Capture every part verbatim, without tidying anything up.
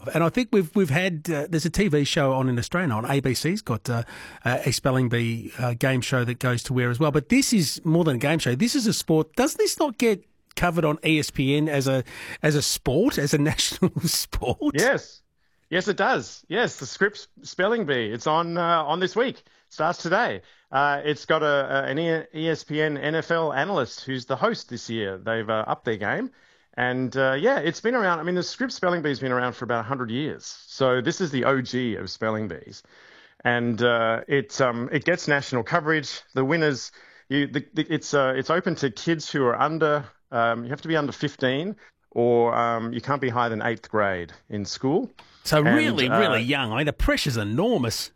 And I think we've we've had uh, there's a T V show on in Australia on A B C's got uh, uh, a spelling bee uh, game show that goes to where as well. But this is more than a game show. This is a sport. Does this not get covered on E S P N as a as a sport, as a national sport? Yes, yes, it does. Yes, the Scripps Spelling Bee. It's on uh, on this week. Starts today. Uh, it's got a, a an E S P N N F L analyst who's the host this year. They've uh, upped their game. And, uh, yeah, it's been around. I mean, the Scripps Spelling Bee's been around for about one hundred years. So this is the O G of spelling bees. And uh, it um, it gets national coverage. The winners, you, the, the, it's uh, it's open to kids who are under, um, you have to be under fifteen, or um, you can't be higher than eighth grade in school. So and, really, uh, really young. I mean, the pressure's enormous.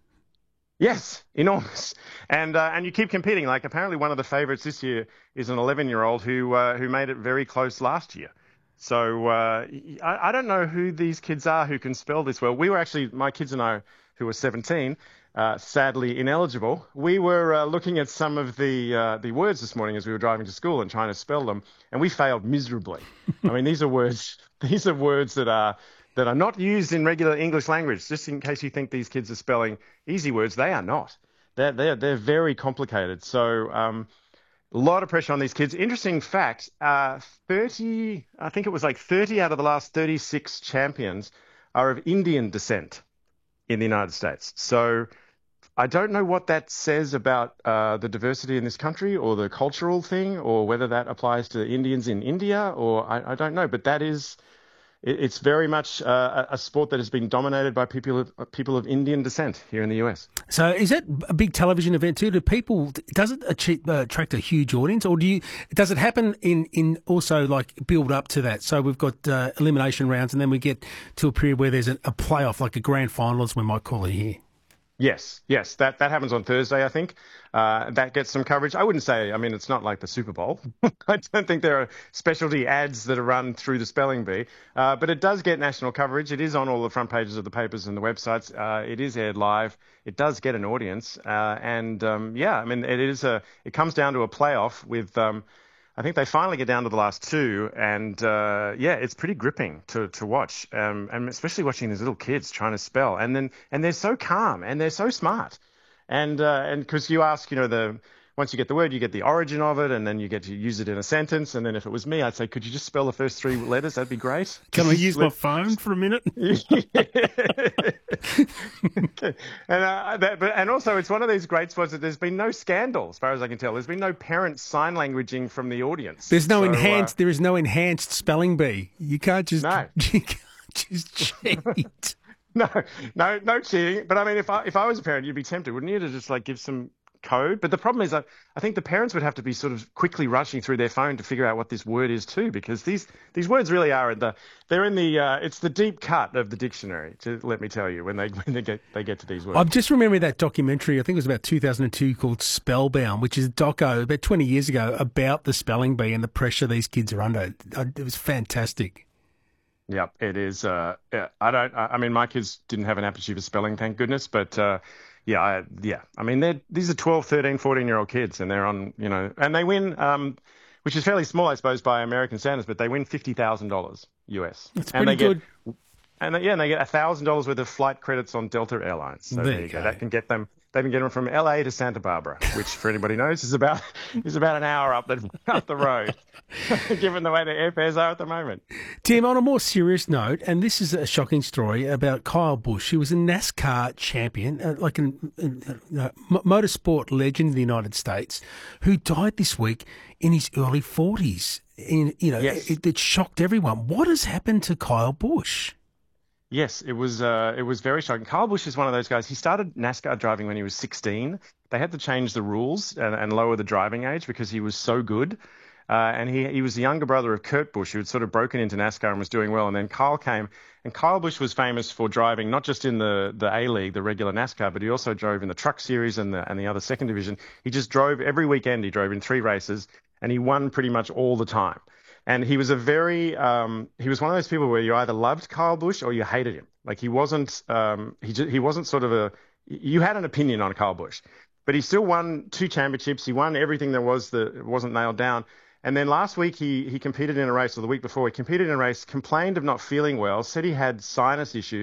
Yes, enormous, and uh, and you keep competing. Like apparently, one of the favourites this year is an eleven-year-old who uh, who made it very close last year. So uh, I, I don't know who these kids are who can spell this well. We were actually, my kids and I, who were seventeen, uh, sadly ineligible. We were uh, looking at some of the uh, the words this morning as we were driving to school and trying to spell them, and we failed miserably. I mean, these are words. These are words that are. that are not used in regular English language. Just in case you think these kids are spelling easy words, they are not. They're, they're, they're very complicated. So um, a lot of pressure on these kids. Interesting fact, uh, thirty, I think it was like thirty out of the last thirty-six champions are of Indian descent in the United States. So I don't know what that says about uh, the diversity in this country or the cultural thing, or whether that applies to Indians in India, or I, I don't know. But that is... It's very much uh, a sport that has been dominated by people of, people of Indian descent here in the U S. So is that a big television event too? Do people, does it achieve, uh, attract a huge audience, or do you, does it happen in, in also like build up to that? So we've got uh, elimination rounds and then we get to a period where there's a, a playoff, like a grand final as we might call it here. Yes, yes, that, that happens on Thursday, I think. Uh, that gets some coverage. I wouldn't say, I mean, it's not like the Super Bowl. I don't think there are specialty ads that are run through the spelling bee, uh, but it does get national coverage. It is on all the front pages of the papers and the websites. Uh, it is aired live. It does get an audience. Uh, and, um, yeah, I mean, it is a, it comes down to a playoff with, um, I think they finally get down to the last two, and uh, yeah, it's pretty gripping to to watch, um, and especially watching these little kids trying to spell, and then and they're so calm and they're so smart, and uh, and because you ask, you know, the once you get the word, you get the origin of it, and then you get to use it in a sentence, and then if it was me, I'd say, could you just spell the first three letters? That'd be great. Can I use my phone for a minute? Okay. And uh, that, but, and also, it's one of these great spots that there's been no scandal, as far as I can tell. There's been no parent sign languaging from the audience. There's no so, enhanced. Uh, there is no enhanced spelling bee. You can't just. No. You can't just cheat. No, no, no cheating. But I mean, if I if I was a parent, you'd be tempted, wouldn't you, to just like give some code? But the problem is, I, I think the parents would have to be sort of quickly rushing through their phone to figure out what this word is too, because these these words really are in the they're in the uh, it's the deep cut of the dictionary. To let me tell you, when they when they get they get to these words. I'm just remembering that documentary. I think it was about two thousand two called Spellbound, which is a doco about twenty years ago about the spelling bee and the pressure these kids are under. It was fantastic. Yep, it is. Uh, yeah, I don't. I mean, my kids didn't have an aptitude for spelling, thank goodness. But uh, yeah, I, yeah. I mean, they're these are twelve, thirteen, fourteen year old kids, and they're on, you know, and they win, um, which is fairly small, I suppose, by American standards. But they win fifty thousand dollars U S. That's and pretty they good. Get, and they, yeah, and they get a thousand dollars worth of flight credits on Delta Airlines. So there, there you you go. go. That can get them. They've been getting them from L A to Santa Barbara, which, for anybody knows, is about is about an hour up the up the road, given the way the airfares are at the moment. Tim, on a more serious note, and this is a shocking story about Kyle Busch. He was a NASCAR champion, uh, like a uh, motorsport legend in the United States, who died this week in his early forties. In you know, Yes. it, it shocked everyone. What has happened to Kyle Busch? Yes, it was uh, it was very shocking. Kyle Busch is one of those guys. He started NASCAR driving when he was sixteen. They had to change the rules and, and lower the driving age because he was so good. Uh, and he he was the younger brother of Kurt Busch, who had sort of broken into NASCAR and was doing well. And then Kyle came, and Kyle Busch was famous for driving not just in the, the A-League, the regular NASCAR, but he also drove in the Truck Series and the and the other second division. He just drove every weekend. He drove in three races, and he won pretty much all the time. And he was a very, um, he was one of those people where you either loved Kyle Busch or you hated him. Like he wasn't, um, he just, he wasn't sort of a, you had an opinion on Kyle Busch, but he still won two championships. He won everything there was that wasn't nailed down. And then last week he he competed in a race, or the week before he competed in a race, complained of not feeling well, said he had sinus issues.